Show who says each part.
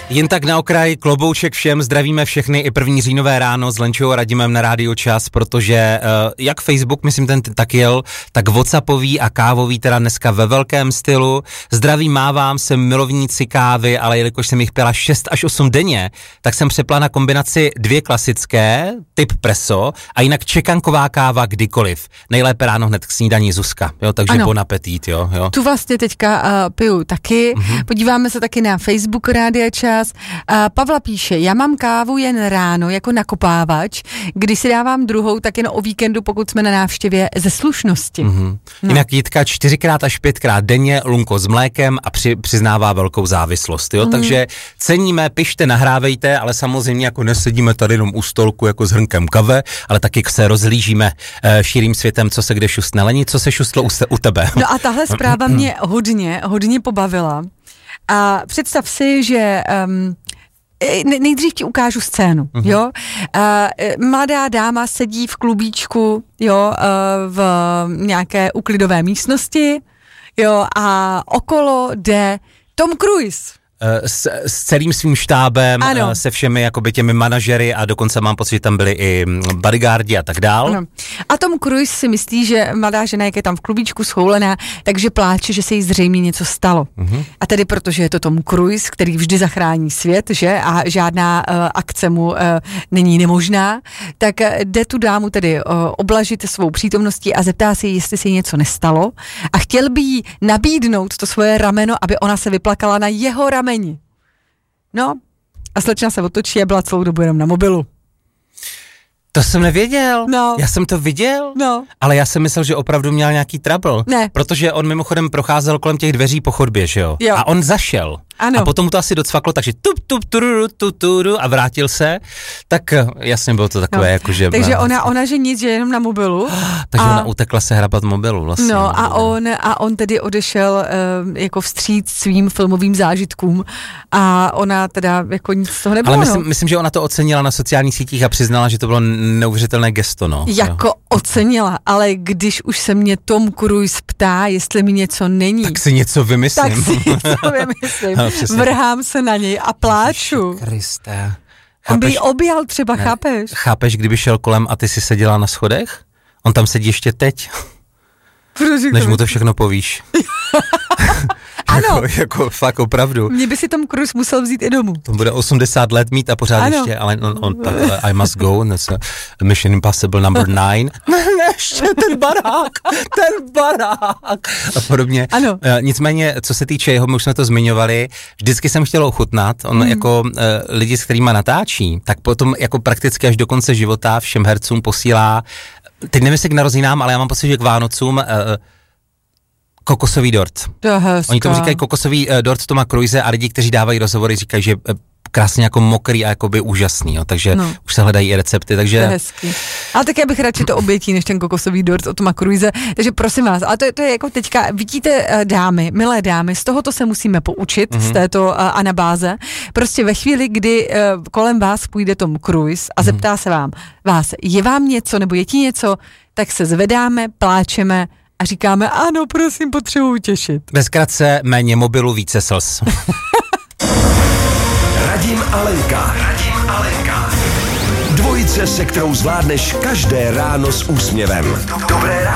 Speaker 1: Jen tak na okraj, klobouček všem, zdravíme všechny i 1. říjnové ráno s Lenčou a Radimem na Rádiu Čas, protože jak Facebook, myslím ten tak jel, tak WhatsAppový a kávový teda dneska ve velkém stylu. Zdraví mávám, jsem milovníci kávy, ale jelikož jsem jich pila 6 až 8 denně, tak jsem přepla na kombinaci 2 klasické, typ preso, a jinak čekanková káva kdykoliv. Nejlépe ráno hned k snídaní Zuzka, jo, takže ano. Bon appetit, jo.
Speaker 2: Tu vlastně teďka piju taky, podíváme se taky na Facebook Rádia Čas. Pavla píše, já mám kávu jen ráno jako nakopávač, když si dávám druhou, tak jen o víkendu, pokud jsme na návštěvě ze slušnosti.
Speaker 1: No. Jinak Jitka 4x až 5x denně lunko s mlékem a přiznává velkou závislost, jo, takže ceníme, pište, nahrávejte, ale samozřejmě jako nesedíme tady jenom u stolku jako s hrnkem kave, ale taky se rozhlížíme širým světem, co se kde šustne. Leni, co se šustlo u tebe?
Speaker 2: No a tahle zpráva mě hodně pobavila. A představ si, že nejdřív ti ukážu scénu, jo. Mladá dáma sedí v klubíčku, jo, v nějaké uklidové místnosti, jo, a okolo jde Tom Cruise.
Speaker 1: S celým svým štábem, ano. Se všemi jakoby těmi manažery a dokonce mám pocit, že tam byli i bodyguardi a tak dál. Ano.
Speaker 2: A Tom Cruise si myslí, že mladá žena, jak je tam v klubíčku schoulená, takže pláče, že se jí zřejmě něco stalo. A tedy protože je to Tom Cruise, který vždy zachrání svět, že? A žádná akce mu není nemožná, tak jde tu dámu tedy oblažit svou přítomností a zeptá se jí, jestli se jí něco nestalo a chtěl by jí nabídnout to svoje rameno, aby ona se vyplakala na jeho rameni. No, a slečna se otočí a byla celou dobu jenom na mobilu.
Speaker 1: To jsem nevěděl.
Speaker 2: No.
Speaker 1: Já jsem to viděl,
Speaker 2: no.
Speaker 1: Ale já jsem myslel, že opravdu měl nějaký trouble.
Speaker 2: Ne.
Speaker 1: Protože on mimochodem procházel kolem těch dveří po chodbě, že jo? A on zašel.
Speaker 2: Ano.
Speaker 1: A potom mu to asi docvaklo, takže tup, a vrátil se. Tak jasně bylo to takové, jakože...
Speaker 2: Takže ona, že nic, že jenom na mobilu.
Speaker 1: Takže ona utekla se hrabat mobilu vlastně.
Speaker 2: No a on tedy odešel jako vstříc svým filmovým zážitkům a ona teda jako nic z toho nebylo.
Speaker 1: Ale myslím, že ona to ocenila na sociálních sítích a přiznala, že to bylo neuvěřitelné gesto, no.
Speaker 2: Jako ocenila, ale když už se mě Tom Cruise ptá, jestli mi něco není.
Speaker 1: Tak si něco vymyslím.
Speaker 2: Vrhám se na něj a pláču.
Speaker 1: Kriste.
Speaker 2: On by jí objal třeba, ne, chápeš?
Speaker 1: Chápeš, kdyby šel kolem a ty si seděla na schodech? On tam sedí ještě teď. Než mu to všechno povíš.
Speaker 2: Ano.
Speaker 1: jako fakt opravdu.
Speaker 2: Mě by si Tom Cruise musel vzít i domů.
Speaker 1: To bude 80 let mít a pořád ano. Ještě, ale on I must go, Mission Impossible number 9. Ještě ten barák a podobně.
Speaker 2: Ano.
Speaker 1: Nicméně, co se týče jeho, my už jsme to zmiňovali, vždycky jsem chtěl ochutnat, on jako lidi, s kterýma natáčí, tak potom jako prakticky až do konce života všem hercům posílá, teď nevím, jestli k narozeninám, ale já mám pocit, že k Vánocům kokosový dort. Oni tomu říkají kokosový dort Toma Cruise a lidi, kteří dávají rozhovory, říkají, že krásně jako mokrý a jakoby úžasný, jo. Takže už se hledají i recepty, takže...
Speaker 2: To je hezký. Ale tak já bych radši to obětí, než ten kokosový dort od Toma Cruise, takže prosím vás, ale to je jako teďka, vidíte dámy, milé dámy, z tohoto se musíme poučit, z této anabáze, prostě ve chvíli, kdy kolem vás půjde Tom Cruise a zeptá se vás, je vám něco, nebo je ti něco, tak se zvedáme, pláčeme a říkáme, ano, prosím, potřebuji těšit.
Speaker 1: Ve zkratce, méně mobilu, více slz.
Speaker 3: Radim a Lenka. Dvojice, se kterou zvládneš každé ráno s úsměvem. Dobré ráno.